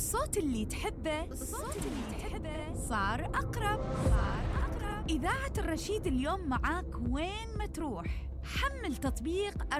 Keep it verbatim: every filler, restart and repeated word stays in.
الصوت اللي تحبه الصوت اللي تحبه صار أقرب صار أقرب. إذاعة الرشيد اليوم معاك وين ما تروح. حمل تطبيق